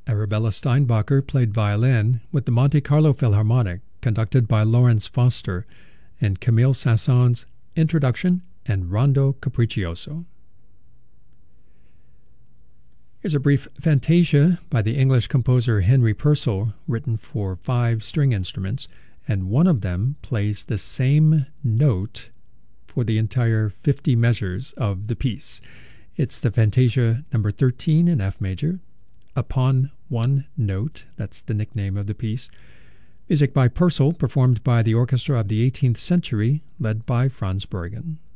Arabella Steinbacher played violin with the Monte Carlo Philharmonic, conducted by Lawrence Foster, in Camille Saint-Saëns' Introduction and Rondo Capriccioso. Here's a brief fantasia by the English composer Henry Purcell, written for 5 string instruments, and one of them plays the same note for the entire 50 measures of the piece. It's the Fantasia number 13 in F major, Upon One Note, that's the nickname of the piece. Music by Purcell, performed by the Orchestra of the 18th Century, led by Franz Bergen.